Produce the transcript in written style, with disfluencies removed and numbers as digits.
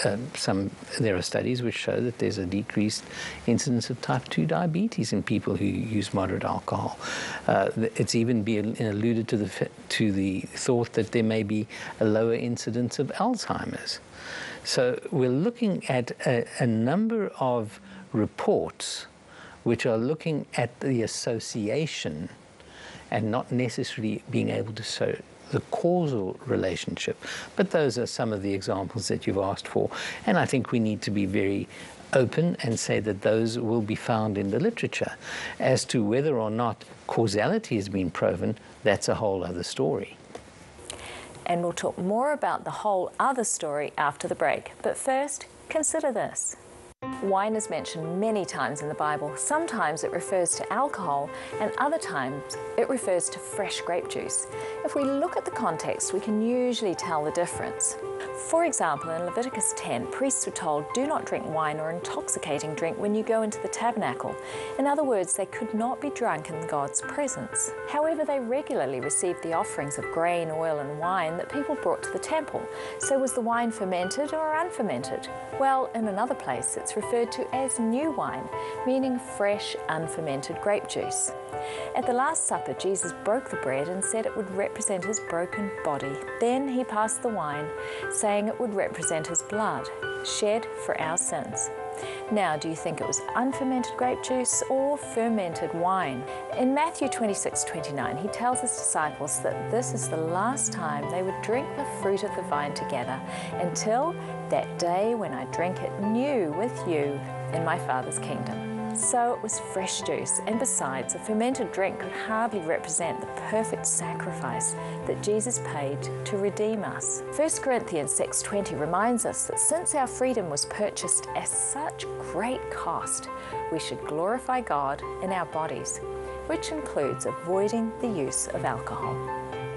there are studies which show that there's a decreased incidence of type 2 diabetes in people who use moderate alcohol. It's even been alluded to the thought that there may be a lower incidence of Alzheimer's. So we're looking at a number of reports which are looking at the association and not necessarily being able to show the causal relationship. But those are some of the examples that you've asked for. And I think we need to be very open and say that those will be found in the literature. As to whether or not causality has been proven, that's a whole other story. And we'll talk more about the whole other story after the break. But first, consider this. Wine is mentioned many times in the Bible. Sometimes it refers to alcohol, and other times it refers to fresh grape juice. If we look at the context, we can usually tell the difference. For example, in Leviticus 10, priests were told, "Do not drink wine or intoxicating drink when you go into the tabernacle." In other words, they could not be drunk in God's presence. However, they regularly received the offerings of grain, oil, and wine that people brought to the temple. So was the wine fermented or unfermented? Well, in another place, it's referred to as new wine, meaning fresh, unfermented grape juice. At the Last Supper, Jesus broke the bread and said it would represent his broken body. Then he passed the wine, saying it would represent his blood, shed for our sins. Now, do you think it was unfermented grape juice or fermented wine? In Matthew 26:29, he tells his disciples that this is the last time they would drink the fruit of the vine together until that day when I drink it new with you in my Father's kingdom. So it was fresh juice, and besides, a fermented drink could hardly represent the perfect sacrifice that Jesus paid to redeem us. 1 Corinthians 6:20 reminds us that since our freedom was purchased at such great cost, we should glorify God in our bodies, which includes avoiding the use of alcohol.